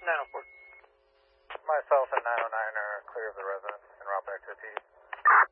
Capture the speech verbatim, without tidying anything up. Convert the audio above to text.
nine oh four. Myself and nine oh nine are clear of the residence and route back to the P.